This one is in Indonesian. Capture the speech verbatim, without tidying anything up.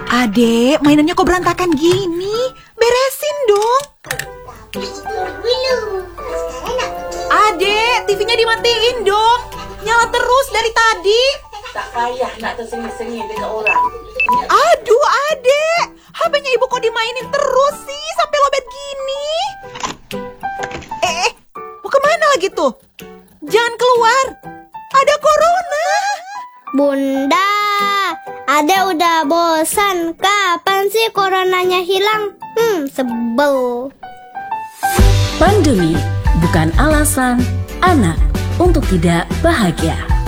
Adek, mainannya kok berantakan gini? Beresin dong. Tapi itu belum. Sekarang nak pergi. Adek, T V-nya dimatiin dong. Nyala terus dari tadi. Tak payah nak tersengih-sengih dengan orang. Aduh, adek. H P-nya ibu kok dimainin terus sih sampai lobet gini? Eh, eh, mau kemana lagi tuh? Jangan keluar. Ada corona. Bunda, Ade udah bosan. Kapan sih coronanya hilang? Hmm, sebel. Pandemi bukan alasan anak untuk tidak bahagia.